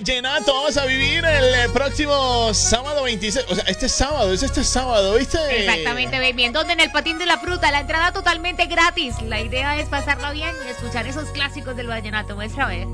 vallenato. Vamos a vivir el próximo sábado 26. O sea, este sábado, ¿viste? Exactamente, baby. ¿En dónde? En el Patín de la Fruta. La entrada totalmente gratis. La idea es pasarla bien y escuchar esos clásicos del vallenato. Muestra a ver.